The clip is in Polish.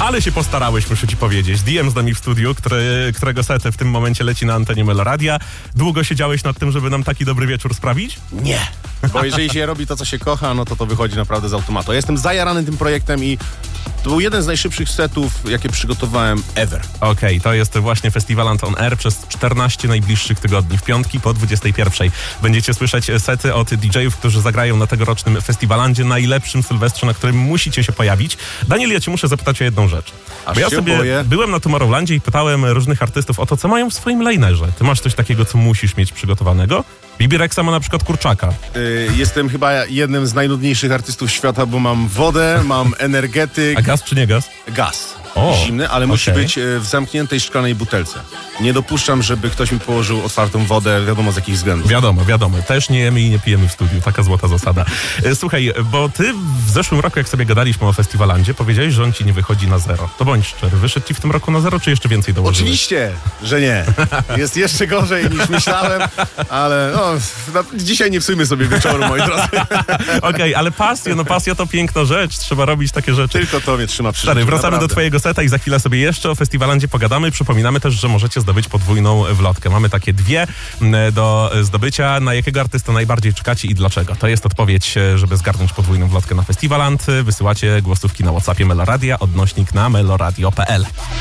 Ale się postarałeś, muszę ci powiedzieć. DM z nami w studiu, którego set w tym momencie leci na antenie Meloradia. Długo siedziałeś nad tym, żeby nam taki dobry wieczór sprawić? Nie. Bo jeżeli się robi to, co się kocha, no to wychodzi naprawdę z automatu. Ja jestem zajarany tym projektem i to był jeden z najszybszych setów, jakie przygotowałem ever. Okej, to jest właśnie Festiwaland on Air przez 14 najbliższych tygodni. W piątki po 21. Będziecie słyszeć sety od DJ-ów, którzy zagrają na tegorocznym Festiwalandzie, najlepszym Sylwestrze, na którym musicie się pojawić. Daniel, ja cię muszę zapytać o jedną rzecz. Bo ja sobie byłem na Tomorrowlandzie i pytałem różnych artystów o to, co mają w swoim linerze. Ty masz coś takiego, co musisz mieć przygotowanego? Bibi Rexa ma na przykład kurczaka. Jestem chyba jednym z najnudniejszych artystów świata, bo mam wodę, mam energetyk. A gaz czy nie gaz? Gaz. O, zimny, ale musi być w zamkniętej szklanej butelce. Nie dopuszczam, żeby ktoś mi położył otwartą wodę, wiadomo z jakich względów. Wiadomo. Też nie jemy i nie pijemy w studiu. Taka złota zasada. Słuchaj, bo ty w zeszłym roku, jak sobie gadaliśmy o Festiwalandzie, powiedziałeś, że on ci nie wychodzi na zero. To bądź szczery. Wyszedł ci w tym roku na zero, czy jeszcze więcej dołożyłeś? Oczywiście, że nie. Jest jeszcze gorzej niż myślałem, ale dzisiaj nie psujmy sobie wieczoru, moi drodzy. Okej, ale pasja to piękna rzecz. Trzeba robić takie rzeczy. Tylko to mnie trzyma przy Stary, życiu, wracamy naprawdę do twojego seta i za chwilę sobie jeszcze o Festiwalandzie pogadamy. Przypominamy też, że możecie zdobyć podwójną wlotkę. Mamy takie dwie do zdobycia. Na jakiego artysta najbardziej czekacie i dlaczego? To jest odpowiedź, żeby zgarnąć podwójną wlotkę na Festiwaland. Wysyłacie głosówki na WhatsAppie Meloradia, odnośnik na meloradio.pl.